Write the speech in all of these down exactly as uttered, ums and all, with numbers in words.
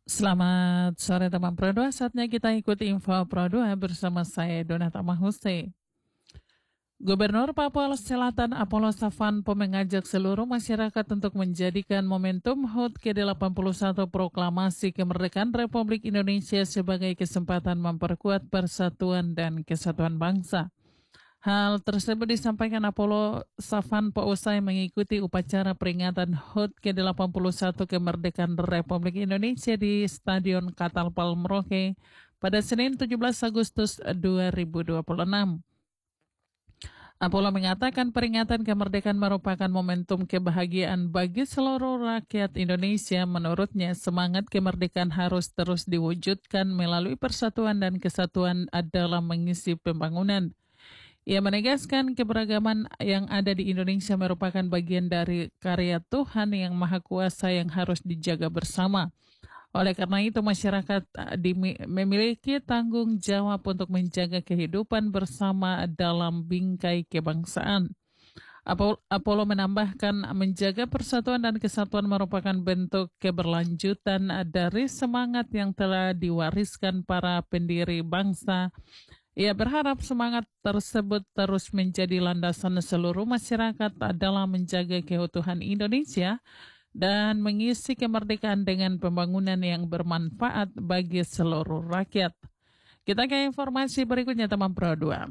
Selamat sore teman Pro dua, saatnya kita ikuti info Pro dua bersama saya Donata Mahuste. Gubernur Papua Selatan Apollo Savanpo mengajak seluruh masyarakat untuk menjadikan momentum H U T ke delapan puluh satu Proklamasi Kemerdekaan Republik Indonesia sebagai kesempatan memperkuat persatuan dan kesatuan bangsa. Hal tersebut disampaikan Apollo Savanpo usai mengikuti upacara peringatan H U T ke delapan puluh satu Kemerdekaan Republik Indonesia di Stadion Katalpal Merauke pada Senin tujuh belas Agustus dua ribu dua puluh enam. Apollo mengatakan peringatan kemerdekaan merupakan momentum kebahagiaan bagi seluruh rakyat Indonesia. Menurutnya, semangat kemerdekaan harus terus diwujudkan melalui persatuan dan kesatuan dalam mengisi pembangunan. Ia menegaskan keberagaman yang ada di Indonesia merupakan bagian dari karya Tuhan yang Maha Kuasa yang harus dijaga bersama. Oleh karena itu, masyarakat memiliki tanggung jawab untuk menjaga kehidupan bersama dalam bingkai kebangsaan. Apollo menambahkan menjaga persatuan dan kesatuan merupakan bentuk keberlanjutan dari semangat yang telah diwariskan para pendiri bangsa. Ia berharap semangat tersebut terus menjadi landasan seluruh masyarakat dalam menjaga keutuhan Indonesia dan mengisi kemerdekaan dengan pembangunan yang bermanfaat bagi seluruh rakyat. Kita ke informasi berikutnya teman Pro dua.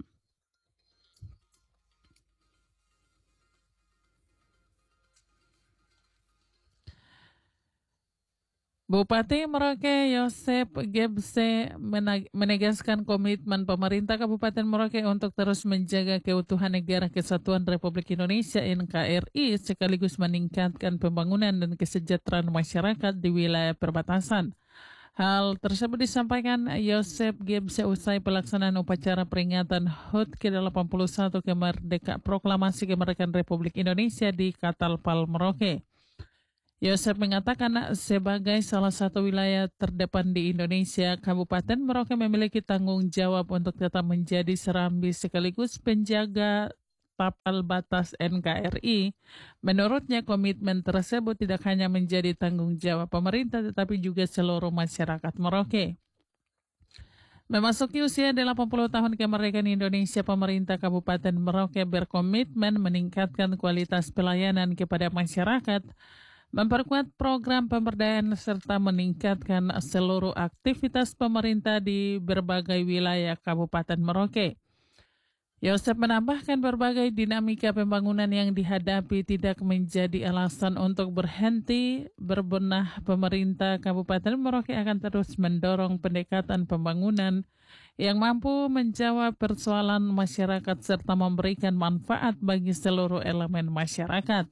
Bupati Merauke Yosep Gebse menegaskan komitmen pemerintah Kabupaten Merauke untuk terus menjaga keutuhan negara kesatuan Republik Indonesia N K R I sekaligus meningkatkan pembangunan dan kesejahteraan masyarakat di wilayah perbatasan. Hal tersebut disampaikan Yosep Gebse usai pelaksanaan upacara peringatan H U T ke delapan puluh satu Kemerdekaan Proklamasi Kemerdekaan Republik Indonesia di Katalpal Merauke. Yosep mengatakan sebagai salah satu wilayah terdepan di Indonesia, Kabupaten Merauke memiliki tanggung jawab untuk tetap menjadi serambi sekaligus penjaga tapal batas N K R I. Menurutnya komitmen tersebut tidak hanya menjadi tanggung jawab pemerintah tetapi juga seluruh masyarakat Merauke. Memasuki usia delapan puluh tahun kemerdekaan Indonesia, pemerintah Kabupaten Merauke berkomitmen meningkatkan kualitas pelayanan kepada masyarakat, memperkuat program pemberdayaan serta meningkatkan seluruh aktivitas pemerintah di berbagai wilayah Kabupaten Merauke. Yosep menambahkan berbagai dinamika pembangunan yang dihadapi tidak menjadi alasan untuk berhenti berbenah. Pemerintah Kabupaten Merauke akan terus mendorong pendekatan pembangunan yang mampu menjawab persoalan masyarakat serta memberikan manfaat bagi seluruh elemen masyarakat.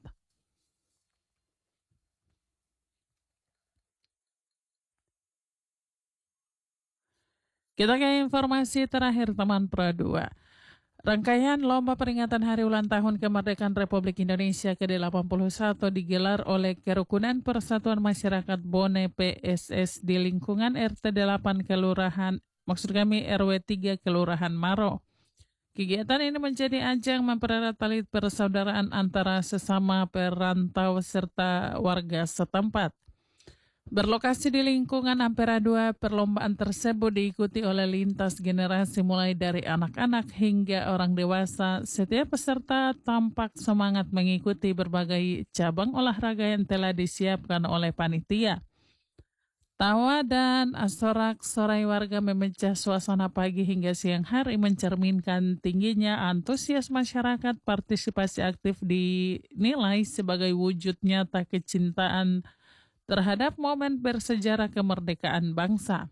Kita ke informasi terakhir teman Pro dua. Rangkaian lomba peringatan Hari Ulang Tahun Kemerdekaan Republik Indonesia ke delapan puluh satu digelar oleh Kerukunan Persatuan Masyarakat Bone P S S di lingkungan R T delapan Kelurahan, maksud kami R W tiga Kelurahan Maro. Kegiatan ini menjadi ajang mempererat tali persaudaraan antara sesama perantau serta warga setempat. Berlokasi di lingkungan Ampera dua, perlombaan tersebut diikuti oleh lintas generasi mulai dari anak-anak hingga orang dewasa. Setiap peserta tampak semangat mengikuti berbagai cabang olahraga yang telah disiapkan oleh panitia. Tawa dan sorak-sorai warga memecah suasana pagi hingga siang hari mencerminkan tingginya antusias masyarakat. Partisipasi aktif dinilai sebagai wujud nyata kecintaan terhadap momen bersejarah kemerdekaan bangsa.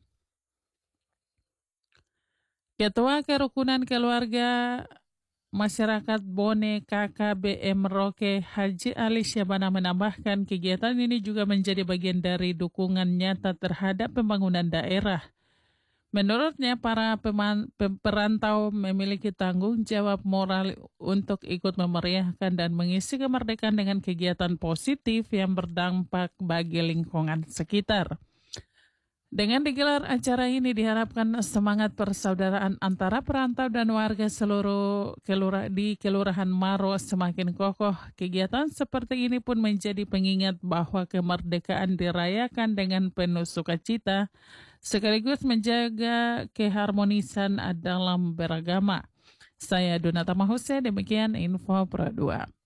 Ketua Kerukunan Keluarga Masyarakat Bone K K B M Merauke Haji Ali Syabana menambahkan kegiatan ini juga menjadi bagian dari dukungan nyata terhadap pembangunan daerah. Menurutnya, para peman, perantau memiliki tanggung jawab moral untuk ikut memeriahkan dan mengisi kemerdekaan dengan kegiatan positif yang berdampak bagi lingkungan sekitar. Dengan digelar acara ini diharapkan semangat persaudaraan antara perantau dan warga seluruh kelura di Kelurahan Maro semakin kokoh. Kegiatan seperti ini pun menjadi pengingat bahwa kemerdekaan dirayakan dengan penuh sukacita, sekaligus menjaga keharmonisan dalam beragama. Saya Donata Mahuse, demikian info Pro dua.